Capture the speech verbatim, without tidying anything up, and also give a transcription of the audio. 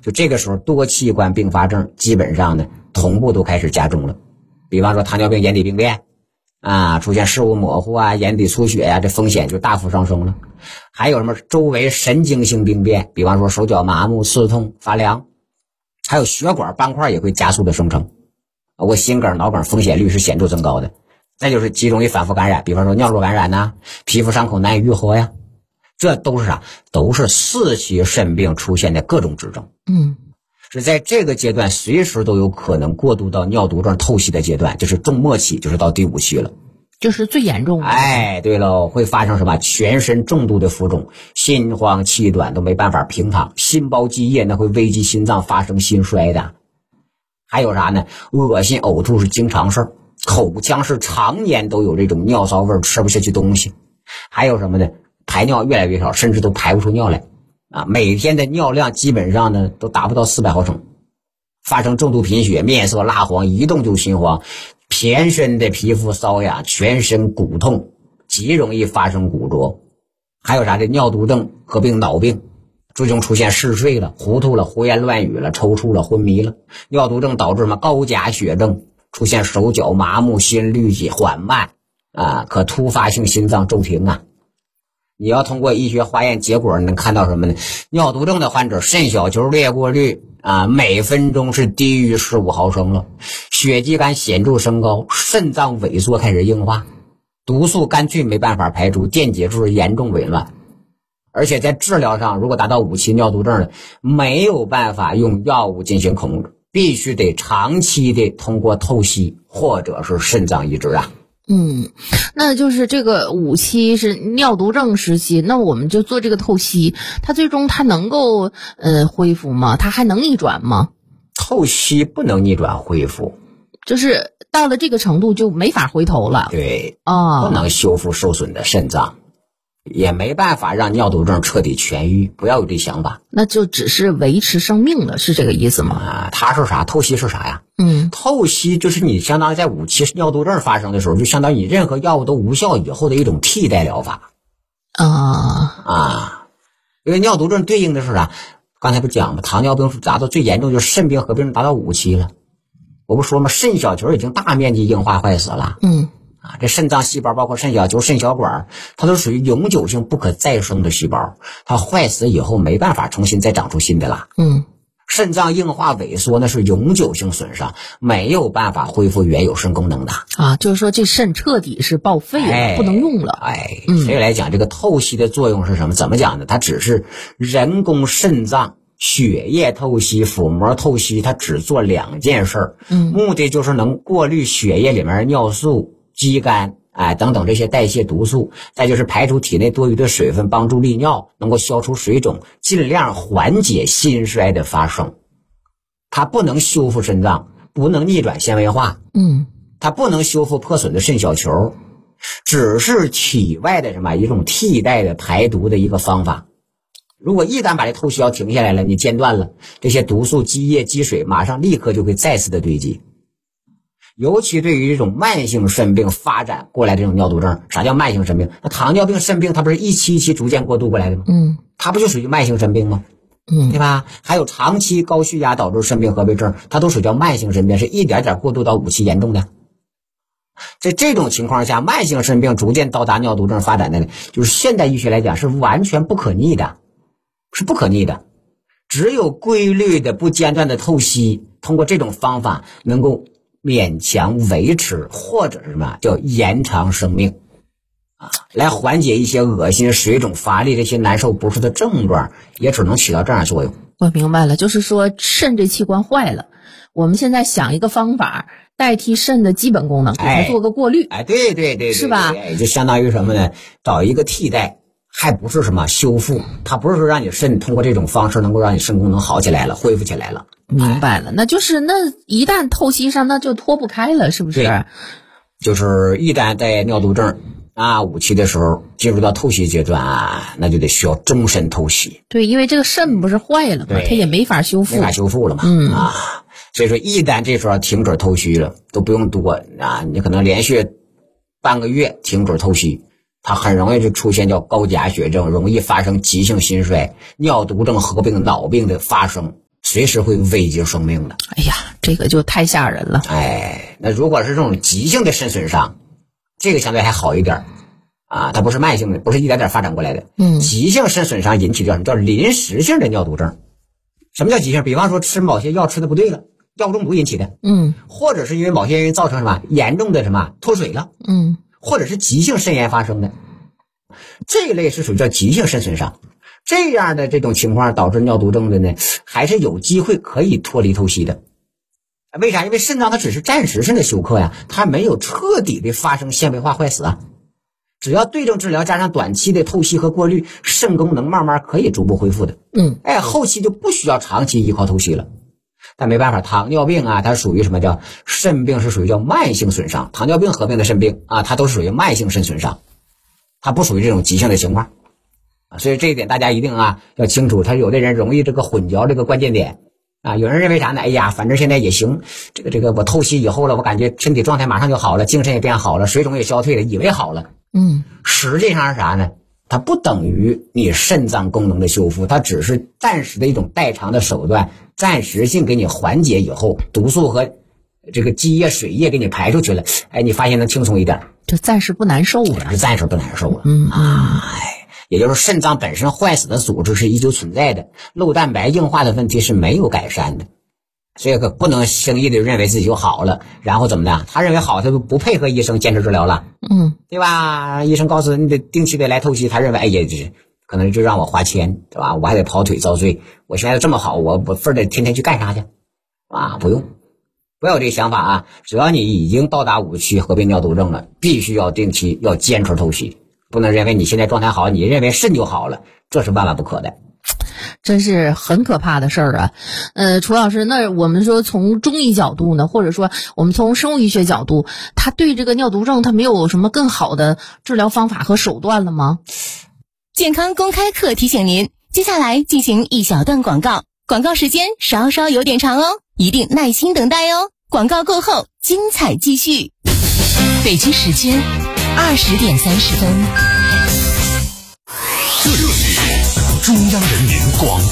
就这个时候多器官并发症基本上呢同步都开始加重了。比方说糖尿病眼底病变啊，出现视物模糊啊，眼底出血呀、啊，这风险就大幅上升了。还有什么周围神经性病变，比方说手脚麻木、刺痛、发凉，还有血管斑块也会加速的生成，我心梗、脑梗风险率是显著增高的。再就是极容易反复感染，比方说尿路感染呐、啊，皮肤伤口难以愈合呀，这都是啥？都是四期肾病出现的各种指征。 嗯， 是在这个阶段随时都有可能过渡到尿毒症透析的阶段，就是中末期，就是到第五期了， 就是最严重的。 哎，对了，会发生什么？全身重度的浮肿，心慌气短都没办法平躺，心包积液那会危及心脏发生心衰的。还有啥呢？恶心呕吐是经常事儿，口腔是常年都有这种尿骚味，吃不下去东西。还有什么呢？排尿越来越少，甚至都排不出尿来啊！每天的尿量基本上呢都达不到四百毫升，发生重度贫血，面色蜡黄，一动就心慌，全身的皮肤瘙痒，全身骨痛，极容易发生骨折。还有啥？这尿毒症合并脑病，最终出现嗜睡了、糊涂了、胡言乱语了、抽搐了、昏迷了。尿毒症导致什么？高钾血症，出现手脚麻木、心律缓慢啊，可突发性心脏骤停啊。你要通过医学化验结果能看到什么呢？尿毒症的患者肾小球裂过率啊，每分钟是低于十五毫升了，血肌酐显著升高，肾脏萎缩开始硬化，毒素干脆没办法排出，电解质严重紊乱。而且在治疗上，如果达到五期尿毒症了，没有办法用药物进行控制，必须得长期的通过透析或者是肾脏移植啊。 嗯，那就是这个五期是尿毒症时期，那我们就做这个透析，它最终它能够呃恢复吗？它还能逆转吗？ 透析不能逆转恢复， 就是到了这个程度就没法回头了。 对啊、 哦，不能修复受损的肾脏，也没办法让尿毒症彻底痊愈，不要有这想法。 那就只是维持生命了，是这个意思吗？ 啊，它是啥？透析是啥呀？ 嗯， 透析就是你相当于在五期尿毒症发生的时候，就相当于你任何药物都无效以后的一种替代疗法啊啊。因为尿毒症对应的是啥？刚才不讲吗？糖尿病是达到最严重，就是肾病合并达到五期了。我不说吗？肾小球已经大面积硬化坏死了。 嗯。 啊，这肾脏细胞包括肾小球、肾小管，它都属于永久性不可再生的细胞，它坏死以后没办法重新再长出新的了。 嗯， 肾脏硬化萎缩那是永久性损伤，没有办法恢复原有肾功能的啊，就是说这肾彻底是报废了， 哎、 不能用了。 哎， 嗯， 所以来讲，这个透析的作用是什么？怎么讲呢？它只是人工肾脏血液透析、腹膜透析，它只做两件事儿。 嗯， 目的就是能过滤血液里面尿素、肌酐哎等等这些代谢毒素，再就是排出体内多余的水分，帮助利尿，能够消除水肿，尽量缓解心衰的发生。它不能修复肾脏，不能逆转纤维化， 嗯， 它不能修复破损的肾小球，只是体外的什么一种替代的排毒的一个方法。如果一旦把这透析药停下来了，你间断了，这些毒素积液积水马上立刻就会再次的堆积。尤其对于这种慢性肾病发展过来这种尿毒症，啥叫慢性肾病？那糖尿病肾病它不是一期一期逐渐过渡过来的吗？ 嗯，它不就属于慢性肾病吗？ 嗯， 对吧？还有长期高血压导致肾病合并症，它都属于叫慢性肾病，是一点点过渡到五期严重的。在这种情况下，慢性肾病逐渐到达尿毒症发展的，就是现代医学来讲是完全不可逆的，是不可逆的。只有规律的不间断的透析，通过这种方法能够勉强维持，或者是什么叫延长生命啊，来缓解一些恶心、水肿、乏力这些难受不适的症状，也只能起到这样的作用。 我明白了，就是说肾这器官坏了，我们现在想一个方法代替肾的基本功能，给它做个过滤。 哎，对对 对, 对， 是吧？ 就相当于什么呢？找一个替代，还不是什么修复，它不是说让你肾通过这种方式能够让你肾功能好起来了、恢复起来了。 明白了，那就是那一旦透析上，那就脱不开了，是不是？ 对，就是一旦在尿毒症啊五期的时候进入到透析阶段啊，那就得需要终身透析。 对，因为这个肾不是坏了嘛，它也没法修复， 没法修复了嘛。 嗯啊，所以说一旦这时候停止透析了，都不用多啊，你可能连续半个月停止透析，它很容易就出现叫高钾血症，容易发生急性心衰、尿毒症合并脑病的发生。 随时会危及生命的。 哎呀，这个就太吓人了。 哎，那如果是这种急性的肾损伤，这个相对还好一点啊，它不是慢性的，不是一点点发展过来的。 嗯， 急性肾损伤引起的叫什么？叫临时性的尿毒症。什么叫急性？比方说吃某些药吃的不对了，药物中毒引起的。 嗯， 或者是因为某些原因造成什么严重的什么脱水了。 嗯， 或者是急性肾炎发生的，这一类是属于叫急性肾损伤。这样的这种情况导致尿毒症的呢，还是有机会可以脱离透析的。为啥？因为肾脏它只是暂时性的休克呀，它没有彻底的发生纤维化坏死啊。只要对症治疗加上短期的透析和过滤，肾功能慢慢可以逐步恢复的。 嗯， 哎，后期就不需要长期依靠透析了。但没办法，糖尿病啊，它属于什么叫肾病，是属于叫慢性损伤。糖尿病合并的肾病啊，它都是属于慢性肾损伤，它不属于这种急性的情况啊。所以这一点大家一定啊要清楚。他有的人容易这个混淆这个关键点啊。有人认为啥呢？哎呀，反正现在也行，这个这个我透析以后了，我感觉身体状态马上就好了，精神也变好了，水肿也消退了，以为好了。 嗯， 实际上是啥呢？它不等于你肾脏功能的修复，它只是暂时的一种代偿的手段，暂时性给你缓解以后，毒素和这个积液水液给你排出去了，哎，你发现能轻松一点， 就暂时不难受了， 是暂时不难受了。 嗯啊，哎，也就是肾脏本身坏死的组织是依旧存在的，漏蛋白硬化的问题是没有改善的。所以可不能轻易的认为自己就好了，然后怎么的？他认为好，他就不配合医生坚持治疗了， 嗯， 对吧？医生告诉你得定期的来透析，他认为哎呀，这可能就让我花钱，对吧？我还得跑腿遭罪，我现在这么好，我我非得天天去干啥去啊？不用，不要有这个想法啊！只要你已经到达五期合并尿毒症了，必须要定期要坚持透析，不能认为你现在状态好，你认为肾就好了，这是万万不可的。 真是很可怕的事儿啊。呃，楚老师，那我们说从中医角度呢，或者说我们从生物医学角度，他对这个尿毒症他没有什么更好的治疗方法和手段了吗？ 健康公开课提醒您，接下来进行一小段广告，广告时间稍稍有点长哦，一定耐心等待哦。广告过后，精彩继续。北京时间二十点三十分。 这里是中央人民广